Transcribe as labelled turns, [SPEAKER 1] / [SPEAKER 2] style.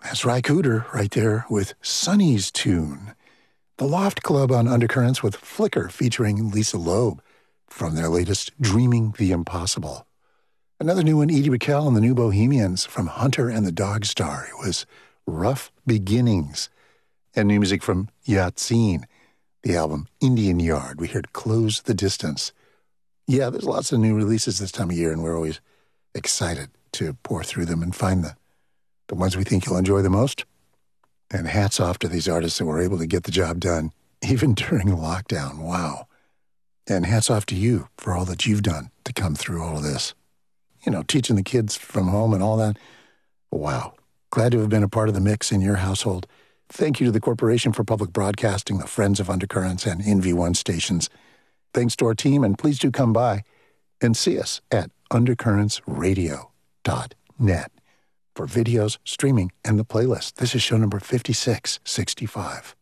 [SPEAKER 1] That's Ry Cooder right there with Sonny's Tune. The Loft Club on Undercurrents with Flicker featuring Lisa Loeb from their latest Dreaming the Impossible. Another new one, Edie Brickell and the New Bohemians from Hunter and the Dog Star. It was Rough Beginnings. And new music from Yatseen, the album Indian Yard. We heard Close the Distance. Yeah, there's lots of new releases this time of year, and we're always excited to pour through them and find the ones we think you'll enjoy the most. And hats off to these artists that were able to get the job done, even during lockdown. Wow. And hats off to you for all that you've done to come through all of this. You know, teaching the kids from home and all that. Wow. Glad to have been a part of the mix in your household. Thank you to the Corporation for Public Broadcasting, the Friends of Undercurrents, and NV1 stations. Thanks to our team, and please do come by and see us at undercurrentsradio.net for videos, streaming, and the playlist. This is show number 5665.